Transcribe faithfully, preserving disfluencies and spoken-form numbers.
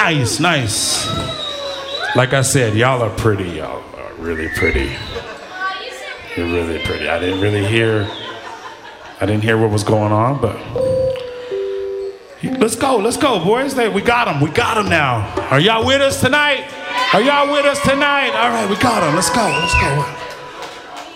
Nice, nice. Like I said, y'all are pretty. Y'all are really pretty. You're really pretty. I didn't really hear, I didn't hear what was going on, but let's go, let's go, boys. We got them, we got them now. Are y'all with us tonight? Are y'all with us tonight? All right, we got them. Let's go, let's go.